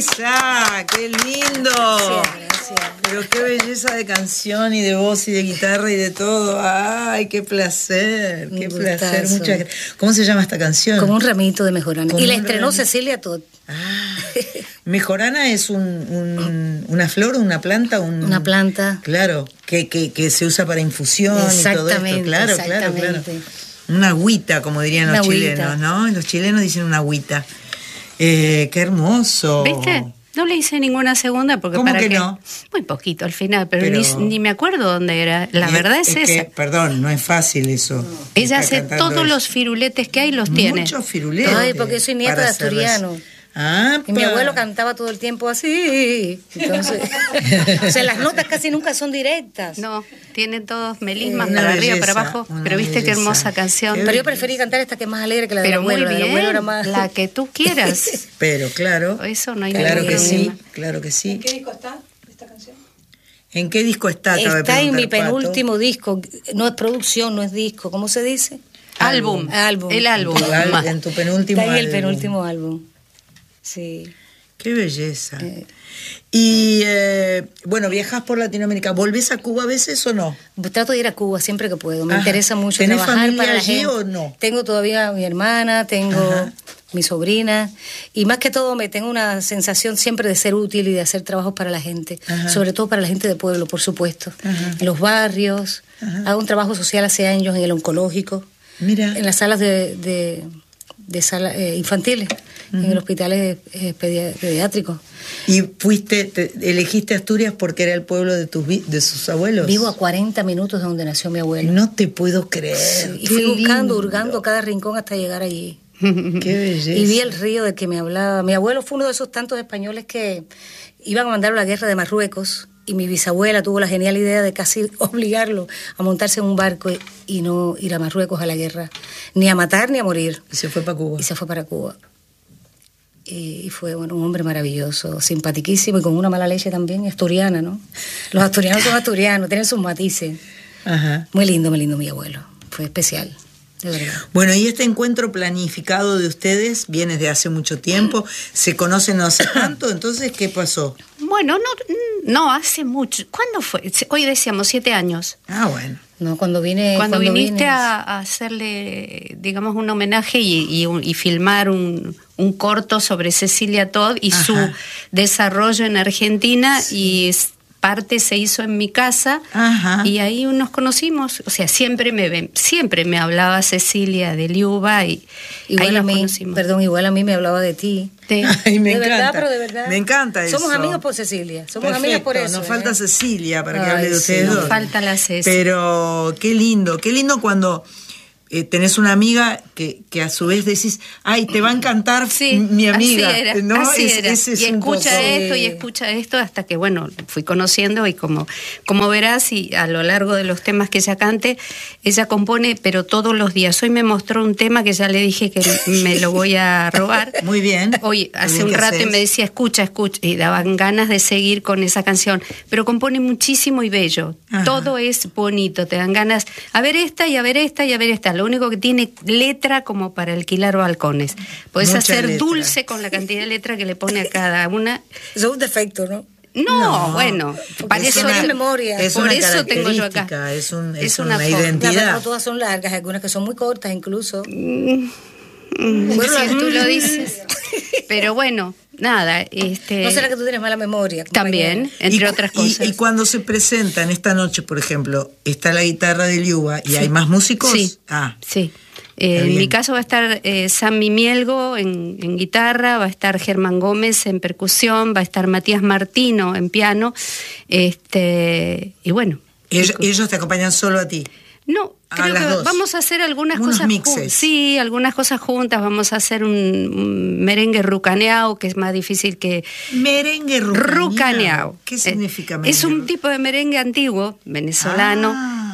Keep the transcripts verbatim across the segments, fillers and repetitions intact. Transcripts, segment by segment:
¡Ah, qué lindo! Gracias, gracias. Pero qué belleza de canción y de voz y de guitarra y de todo. ¡Ay, qué placer! ¡Qué Un placer! gustazo. Muchas gra- ¿Cómo se llama esta canción? Como un ramito de mejorana. Como Y la un estrenó ramito. Cecilia Todd. Ah, mejorana es un, un- una flor, una planta, un, Una planta. Claro, que, que, que se usa para infusión y todo esto. Exactamente, Claro, claro, claro. exactamente. Una agüita, como dirían Una los agüita. chilenos, ¿no? Los chilenos dicen una agüita. Eh, qué hermoso. ¿Viste? No le hice ninguna segunda porque ¿Cómo para que qué. no? Muy poquito al final, pero, Pero- Ni, ni me acuerdo dónde era. La Y verdad es, que, esa. perdón, no es fácil eso. Ella Está hace cantando todos eso. los firuletes que hay, los tiene. Muchos firuletes. Ay, porque soy nieta para de hacer asturiano. eso. Ah, Y mi pa. abuelo cantaba todo el tiempo así. Entonces, o sea, las notas casi nunca son directas. No, tiene todos melismas Una para arriba, belleza, para abajo. una Pero viste qué belleza. hermosa canción. Qué Pero yo preferí cantar esta que es más alegre que la del Pero muy abuelo. La del abuelo bien, era más... la que tú quieras. Pero claro. Eso no hay Claro ningún que sí, problema. claro que sí. ¿En qué disco está esta canción? ¿En qué disco está? Acaba de Está en mi preguntar Pato. penúltimo disco. No es producción, no es disco. ¿Cómo se dice? Álbum. Álbum. El álbum. En tu, al- en tu penúltimo Está en el álbum. penúltimo álbum. Sí. Qué belleza. Eh. Y eh, bueno, viajas por Latinoamérica. ¿Volvés a Cuba a veces o no? Trato de ir a Cuba siempre que puedo. Me Ajá. interesa mucho ¿Tenés trabajar familia para la allí gente. o no? Tengo todavía a mi hermana, tengo Ajá. mi sobrina y más que todo me tengo una sensación siempre de ser útil y de hacer trabajos para la gente, Ajá. sobre todo para la gente de pueblo, por supuesto. Ajá. En los barrios, Ajá. hago un trabajo social hace años en el oncológico, Mira. en las salas de, de, de sala- eh, infantiles, en el hospitales eh, pedia- pediátricos. ¿Y fuiste, te- elegiste Asturias porque era el pueblo de tus vi- de sus abuelos? Vivo a cuarenta minutos de donde nació mi abuelo. No te puedo creer. Y Qué fui buscando, lindo. hurgando cada rincón hasta llegar allí. Qué belleza. Y vi el río del que me hablaba. Mi abuelo fue uno de esos tantos españoles que iban a mandar a la guerra de Marruecos y mi bisabuela tuvo la genial idea de casi obligarlo a montarse en un barco y, y no ir a Marruecos a la guerra, ni a matar ni a morir. Y se fue para Cuba. Y se fue para Cuba. Y, y fue bueno, un hombre maravilloso, simpatiquísimo y con una mala leche también, asturiana, ¿no? Los asturianos son asturianos, tienen sus matices. Ajá. Muy lindo, muy lindo mi abuelo. Fue especial, de verdad. Bueno, y este encuentro planificado de ustedes viene de hace mucho tiempo, se conocen no hace tanto, entonces, ¿qué pasó? Bueno, no, no, hace mucho. ¿Cuándo fue? Hoy decíamos siete años. Ah, bueno. No, cuando vine... Cuando, viniste vine- a, a hacerle, digamos, un homenaje y, y, un- y filmar un, un corto sobre Cecilia Todd y Ajá. su desarrollo en Argentina, y s- parte se hizo en mi casa. Ajá. Y ahí nos conocimos. O sea, siempre me ven- siempre me hablaba Cecilia de Liuba y Igual ahí a nos mí, conocimos. perdón, igual a mí me hablaba de ti. Sí. Ay, me de encanta. verdad, pero de verdad. Me encanta eso. Somos amigos por Cecilia, somos Perfecto, amigas por eso. Nos ¿eh? falta Cecilia para que Ay, hable de sí, ustedes nos dos. falta la Ceci. Pero qué lindo, qué lindo cuando eh, tenés una amiga que, que a su vez decís, ay, te va a encantar Sí, mi amiga. así era, ¿no? así Es- era. ese es y un escucha poco- esto y Sí. escucha esto hasta que, bueno, fui conociendo y como, como verás, y a lo largo de los temas que ella cante, ella compone, pero todos los días. Hoy me mostró un tema que ya le dije que me lo voy a robar. Muy bien. Hoy, Muy hace bien un que rato, y haces. me decía, escucha, escucha, y daban ganas de seguir con esa canción. Pero compone muchísimo y bello. Ajá. Todo es bonito, te dan ganas a ver esta y a ver esta y a ver esta. Lo único que tiene letra como para alquilar balcones. Podés Mucha hacer letra. dulce con la cantidad de letra que le pone a cada una. Eso es un defecto, ¿no? No, No, bueno, porque para es eso una es- memoria. Es por una eso tengo yo acá. característica, Es, un, es, Es una, una forma. Las identidad. no todas son largas, algunas que son muy cortas incluso. Mm, Bueno, si las- tú lo dices. Pero bueno, nada, este. ¿No será que tú tienes mala memoria? También, compañera? entre Y- otras y- cosas. Y, cuando se presentan esta noche, por ejemplo, está la guitarra de Liuba y hay más músicos. Sí, Ah, sí. Eh, Está en bien. mi caso va a estar eh, Sammy Mielgo en, en guitarra, va a estar Germán Gómez en percusión, va a estar Matías Martino en piano, este y bueno. ellos, ellos te acompañan solo a ti. No, A creo las que dos. vamos a hacer algunas Unos cosas mixes. juntas. Sí, algunas cosas juntas. Vamos a hacer un, un merengue rucaneado, que es más difícil que Merengue rucaneado. rucaneado. ¿Qué Eh, significa merengue? Es un tipo de merengue antiguo, venezolano, Ah.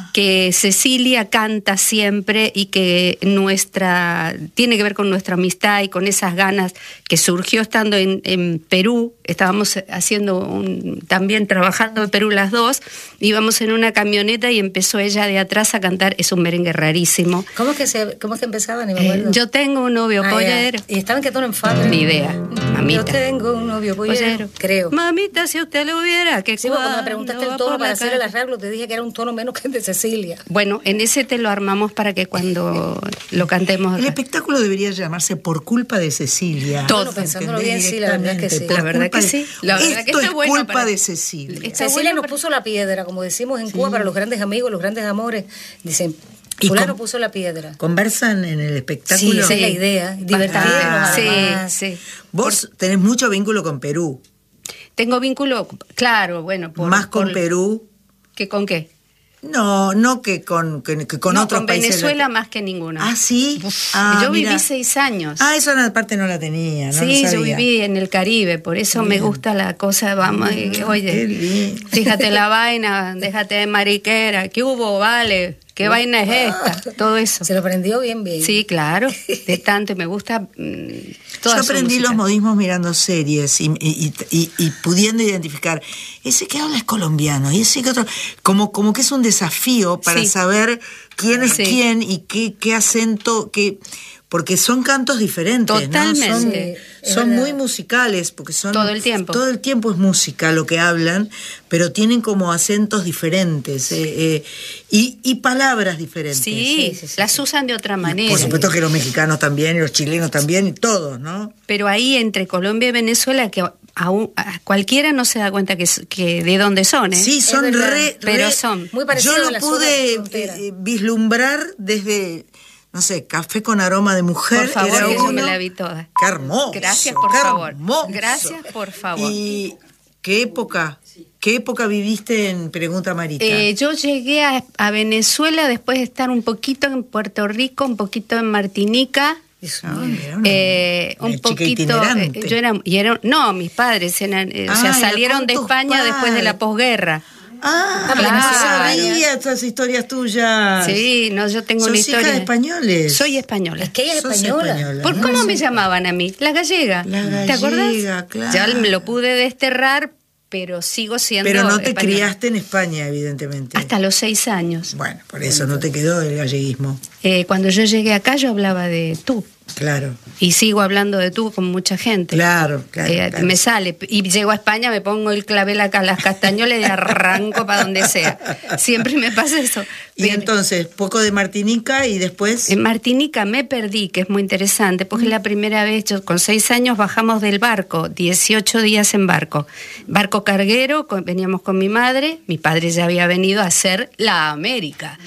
que Cecilia canta siempre y que nuestra tiene que ver con nuestra amistad y con esas ganas que surgió estando en, en Perú. Estábamos haciendo un, también trabajando en Perú las dos, íbamos en una camioneta y empezó ella de atrás a cantar. Es un merengue rarísimo. ¿Cómo es que, se, cómo es que empezaba? Ni me acuerdo. Eh, yo tengo un novio Ah, pollero. ya. ¿Y estaba en qué tono en fa? Ni idea, mamita. Yo tengo un novio pollero, Pollero. creo. Mamita, si usted lo hubiera, que Sí, porque cuando me cuando preguntaste el va tono por para la hacer el calle. arreglo, te dije que era un tono menos que el de Cecilia. Bueno, en ese te lo armamos para que cuando lo cantemos El acá. espectáculo debería llamarse Por culpa de Cecilia. Todo. Bueno, pensándolo ¿Entendés? bien, sí, la verdad que sí. Directamente, La por verdad culpa que de- sí. La verdad que Esto está es bueno culpa para- de Cecilia. Está Cecilia bueno nos para- puso la piedra, como decimos en Cuba, para los grandes amigos, los grandes amores. Dicen, Y fulano con- puso la piedra. ¿Conversan en el Sí, espectáculo? esa es la idea. Divertirnos, Ah, además. sí, sí. Vos tenés mucho vínculo con Perú. Tengo vínculo, claro, bueno. Por, Más con por- Perú. ¿Que con qué? No, no que con, que, que con no, otros con países. Venezuela más que ninguno. Ah, sí. Uf, Ah, yo mira. viví seis años. Ah, esa parte no la tenía. No sí, lo yo sabía. viví en el Caribe, por eso me gusta la cosa, vamos, y, qué oye, lindo. fíjate la vaina, déjate de mariquera, ¿qué hubo, vale? ¿Qué vaina es esta? Todo eso. Se lo aprendió bien, bien. Sí, claro, de tanto, y me gusta mm, toda Yo su aprendí música. los modismos mirando series y, y, y, y pudiendo identificar ese que habla es colombiano y ese que otro, como, como que es un desafío para Sí. saber quién es Sí. quién y qué, qué acento, qué, porque son cantos diferentes, Totalmente. ¿no? Son, Sí, es son verdad. muy musicales, porque son Todo el tiempo. todo el tiempo es música lo que hablan, pero tienen como acentos diferentes eh, eh, y, y palabras diferentes. Sí, Sí, sí, sí, las usan de otra Y manera. por supuesto que los mexicanos también y los chilenos también y todos, ¿no? Pero ahí entre Colombia y Venezuela, que aún, a cualquiera no se da cuenta que, es- que de dónde son, ¿eh? Sí, son verdad, re, pero re- son. Muy parecido Yo a lo la zona pude frontera. eh, vislumbrar desde, no sé, Café con aroma de mujer. Por favor, era que yo uno. me la vi toda. Qué hermoso. Gracias, por qué favor. hermoso. Gracias, por favor. ¿Y qué época? ¿Qué época viviste en Pregunta Marita? Eh, yo llegué a, a Venezuela después de estar un poquito en Puerto Rico, un poquito en Martinica. Ah, mira, una- Eh, una un chica poquito itinerante. eh, yo era y era no mis padres eran, eh, o sea Ah, salieron con de tus España después de la padres. posguerra. Ah, Claro. no sabía estas historias tuyas. Sí, no, yo tengo ¿Sos una hija historia de españoles? soy española. Es que ella es Sos española. española. ¿Por ¿no? cómo Sí. me llamaban a mí? La gallega. La ¿Te acuerdas? gallega, claro. Ya me lo pude desterrar, pero sigo siendo Pero no te española. criaste en España, evidentemente. Hasta los seis años. Bueno, por eso no te quedó el galleguismo. Eh, cuando yo llegué acá yo hablaba de tú. Claro, Y sigo hablando de tú con mucha gente. claro, claro. Eh, claro. Me sale. Y llego a España, me pongo el clavel acá, las castañuelas y arranco para donde sea. Siempre me pasa eso. Y Pero entonces, poco de Martinica y después... en Martinica me perdí, que es muy interesante, porque es la primera vez, yo con seis años bajamos del barco, dieciocho días en barco. Barco carguero, con- veníamos con mi madre, mi padre ya había venido a hacer la América.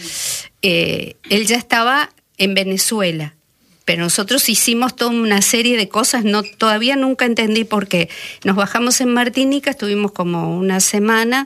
Eh, él ya estaba en Venezuela. Pero nosotros hicimos toda una serie de cosas, no todavía nunca entendí por qué. Nos bajamos en Martinica, estuvimos como una semana,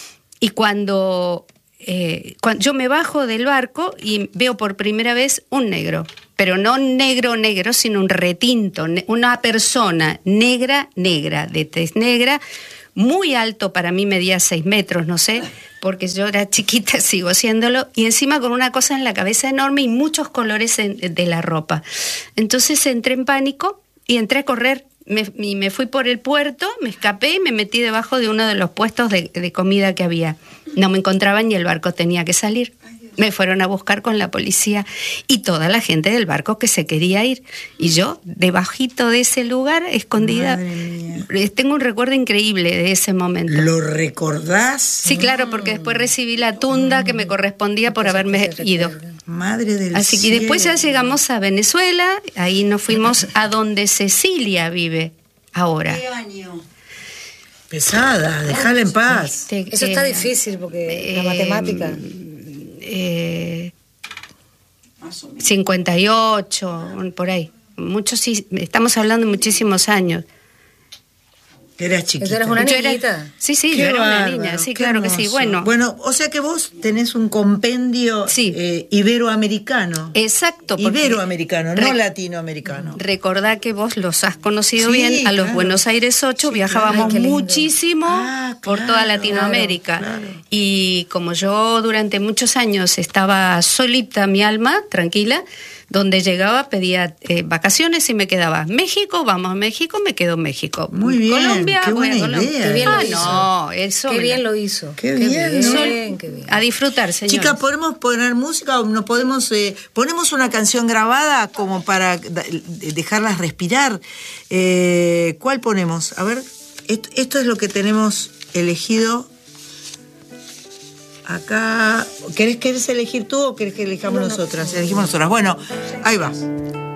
y cuando, eh, cuando yo me bajo del barco y veo por primera vez un negro, pero no negro negro, sino un retinto, ne- una persona negra, negra, de tez negra, muy alto, para mí medía seis metros, no sé, porque yo era chiquita, sigo siéndolo, y encima con una cosa en la cabeza enorme y muchos colores en- de la ropa. Entonces entré en pánico y entré a correr, me, y me fui por el puerto, me escapé y me metí debajo de uno de los puestos de, de comida que había. No me encontraban y el barco tenía que salir. Me fueron a buscar con la policía y toda la gente del barco que se quería ir. Y yo, debajito de ese lugar, escondida, Madre mía. eh, tengo un recuerdo increíble de ese momento. ¿Lo recordás? Sí, claro, porque después recibí la tunda que me correspondía por haberme ido. Madre del Así que después ya cielo. llegamos a Venezuela, ahí nos fuimos a donde Cecilia vive ahora. Pesada, déjala en paz. Este, Eso está eh, difícil porque la eh, matemática. eh, cincuenta y ocho, por ahí. Muchos, sí, estamos hablando de muchísimos años. Eras chiquita. Tú eras una Yo era- niñita. sí, sí, Qué yo era una bárbaro, niña, sí, qué claro que sí. hermoso. Bueno, Bueno, o sea que vos tenés un compendio Sí. eh, iberoamericano. exacto. porque Iberoamericano, no re- latinoamericano. Recordá que vos los has conocido Sí, bien. A los claro. Buenos Aires ocho Sí, viajábamos claro. Ay, qué lindo. muchísimo Ah, por claro, toda Latinoamérica. claro, claro. Y como yo durante muchos años estaba solita mi alma, tranquila, donde llegaba pedía eh, vacaciones y me quedaba México, vamos a México, me quedo en México. Muy bien, Colombia, qué voy a buena Colombia. idea. Qué bien ah, lo hizo. no, eso. Qué me bien la- lo hizo. Qué bien, ¿no? bien, qué bien. A disfrutar, señores. Chicas, ¿podemos poner música o nos podemos eh, ponemos una canción grabada como para da- dejarlas respirar? Eh, ¿Cuál ponemos? A ver, esto, esto es lo que tenemos elegido acá. ¿Querés, querés elegir tú o querés que elijamos nosotras? Elegimos nosotras. Bueno, ahí va.